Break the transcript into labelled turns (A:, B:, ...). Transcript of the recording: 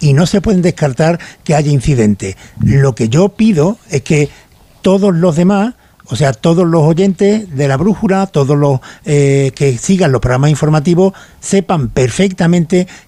A: y no se pueden descartar que haya incidentes. Lo que yo pido es que todos los demás, o sea, todos los oyentes de la brújula, todos los que sigan los programas informativos, sepan perfectamente